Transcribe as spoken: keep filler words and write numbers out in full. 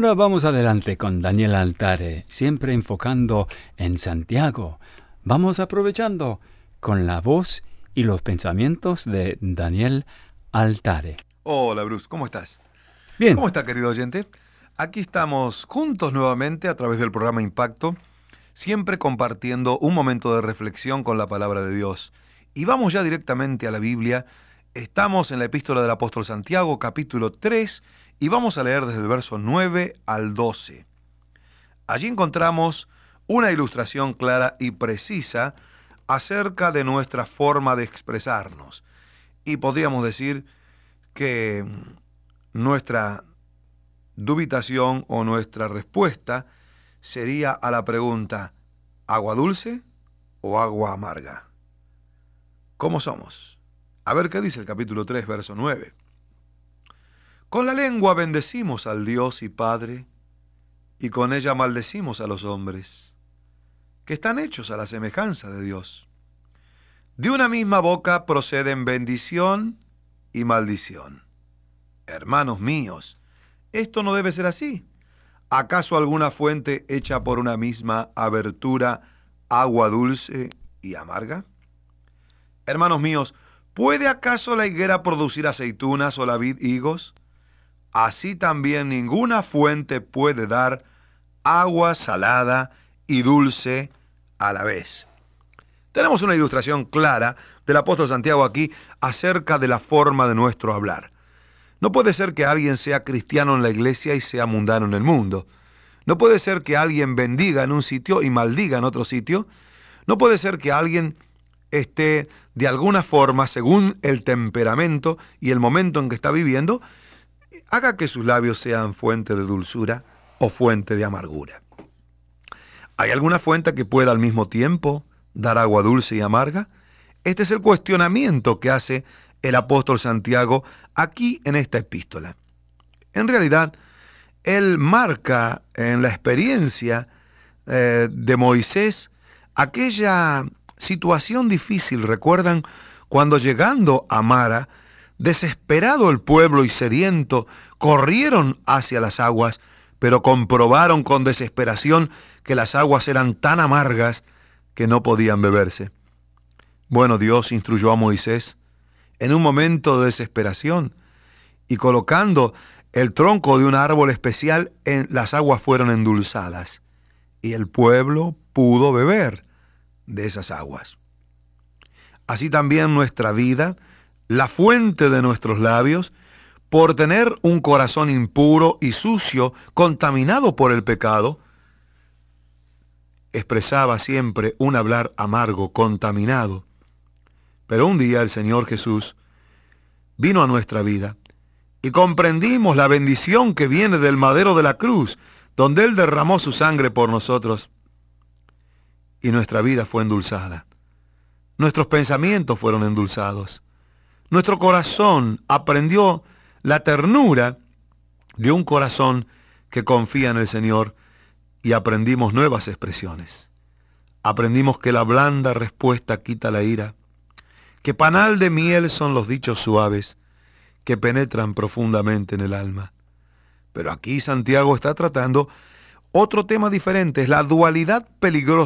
ahora vamos adelante con Daniel Altare, siempre enfocando en Santiago. Vamos aprovechando con la voz y los pensamientos de Daniel Altare. Hola, Bruce, ¿cómo estás? Bien. ¿Cómo está, querido oyente? Aquí estamos juntos nuevamente a través del programa Impacto, siempre compartiendo un momento de reflexión con la palabra de Dios. Y vamos ya directamente a la Biblia. Estamos en la epístola del apóstol Santiago, capítulo tres, y vamos a leer desde el verso nueve al doce. Allí encontramos una ilustración clara y precisa acerca de nuestra forma de expresarnos. Y podríamos decir que nuestra dubitación o nuestra respuesta sería a la pregunta: ¿agua dulce o agua amarga? ¿Cómo somos? A ver qué dice el capítulo tres, verso nueve. Con la lengua bendecimos al Dios y Padre, y con ella maldecimos a los hombres, que están hechos a la semejanza de Dios. De una misma boca proceden bendición y maldición. Hermanos míos, esto no debe ser así. ¿Acaso alguna fuente hecha por una misma abertura agua dulce y amarga? Hermanos míos, ¿puede acaso la higuera producir aceitunas o la vid higos? Así también ninguna fuente puede dar agua salada y dulce a la vez. Tenemos una ilustración clara del apóstol Santiago aquí acerca de la forma de nuestro hablar. No puede ser que alguien sea cristiano en la iglesia y sea mundano en el mundo. No puede ser que alguien bendiga en un sitio y maldiga en otro sitio. No puede ser que alguien esté de alguna forma, según el temperamento y el momento en que está viviendo, haga que sus labios sean fuente de dulzura o fuente de amargura. ¿Hay alguna fuente que pueda al mismo tiempo dar agua dulce y amarga? Este es el cuestionamiento que hace el apóstol Santiago aquí en esta epístola. En realidad, él marca en la experiencia eh, de Moisés aquella situación difícil. ¿Recuerdan cuando llegando a Mara, desesperado el pueblo y sediento, corrieron hacia las aguas, pero comprobaron con desesperación que las aguas eran tan amargas que no podían beberse? Bueno, Dios instruyó a Moisés en un momento de desesperación, y colocando el tronco de un árbol especial, en las aguas fueron endulzadas, y el pueblo pudo beber de esas aguas. Así también nuestra vida, la fuente de nuestros labios, por tener un corazón impuro y sucio, contaminado por el pecado, expresaba siempre un hablar amargo, contaminado. Pero un día el Señor Jesús vino a nuestra vida y comprendimos la bendición que viene del madero de la cruz, donde Él derramó su sangre por nosotros, y nuestra vida fue endulzada. Nuestros pensamientos fueron endulzados. Nuestro corazón aprendió la ternura de un corazón que confía en el Señor, y aprendimos nuevas expresiones. Aprendimos que la blanda respuesta quita la ira, que panal de miel son los dichos suaves que penetran profundamente en el alma. Pero aquí Santiago está tratando otro tema diferente, es la dualidad peligrosa